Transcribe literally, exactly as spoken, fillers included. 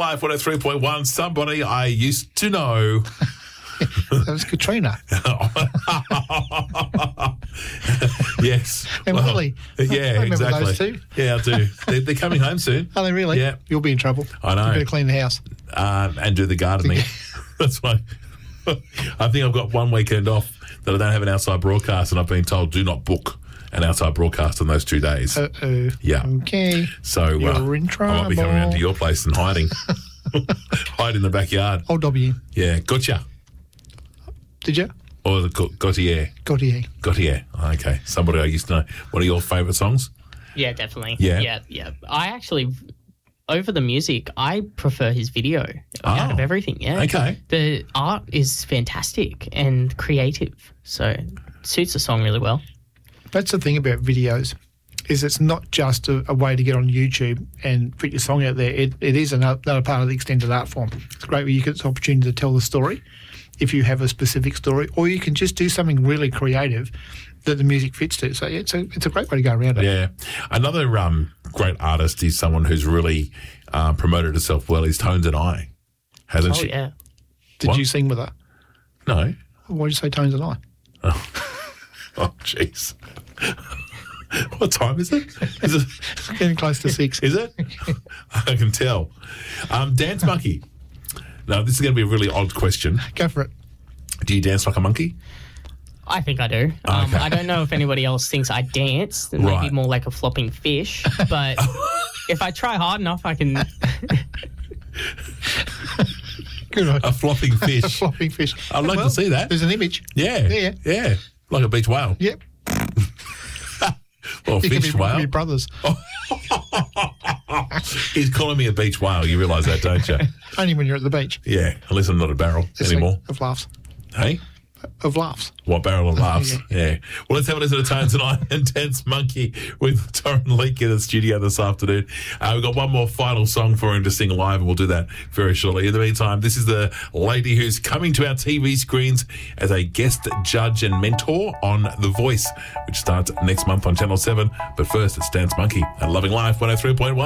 Life one oh three point one. Somebody I used to know. That was Katrina. Yes. And well, Willie. Yeah, I remember exactly. those two. Yeah, I do. They're, they're coming home soon. Are they really? Yeah. You'll be in trouble. I know. You better clean the house. Um, and do the gardening. That's why. I think I've got one weekend off that I don't have an outside broadcast, and I've been told do not book an outside broadcast on those two days. Uh-oh. Yeah. Okay. So You're uh, in trouble. I might be coming around to your place and hiding. Hide in the backyard. I'll dob you. Yeah, gotcha. Did you? Or the go- Gautier. Gautier. Gautier. Okay. Somebody I used to know. What are your favourite songs? Yeah, definitely. Yeah. Yeah, yeah. I actually, over the music, I prefer his video Oh. out of everything, yeah. Okay. The art is fantastic and creative, so it suits the song really well. That's the thing about videos, is it's not just a, a way to get on YouTube and put your song out there. It, it is another, another part of the extended art form. It's great where you get the opportunity to tell the story if you have a specific story, or you can just do something really creative that the music fits to. So yeah, it's a it's a great way to go around it. Yeah. Another um, great artist is someone who's really uh, promoted herself well is Tones and I. Hasn't Oh, she? yeah. Did What? you sing with her? No. Why did you say Tones and I? Oh, jeez. What time is it? Is it? Getting close to six. Is it? I can tell. Um, Dance Monkey. Now, this is going to be a really odd question. Go for it. Do you dance like a monkey? I think I do. Um, Okay. I don't know if anybody else thinks I dance. It Right. might be more like a flopping fish, but if I try hard enough, I can... Good on A flopping A fish. flopping fish. I'd like to Well, see that. There's an image. Yeah. Yeah. Yeah. Like a beach whale. Yep. Or a You can fish be, whale. be brothers. He's calling me a beach whale. You realise that, don't you? Only when you're at the beach. Yeah. Unless I'm not a barrel Just anymore. think Of laughs. Hey? Of laughs. What, barrel of laughs? Yeah. Yeah. Well, let's have a listen to Tones tonight and Dance Monkey with Torrin Leake in the studio this afternoon. Uh, we've got one more final song for him to sing live, and we'll do that very shortly. In the meantime, this is the lady who's coming to our T V screens as a guest judge and mentor on The Voice, which starts next month on Channel seven. But first, it's Dance Monkey and Loving Life one oh three point one.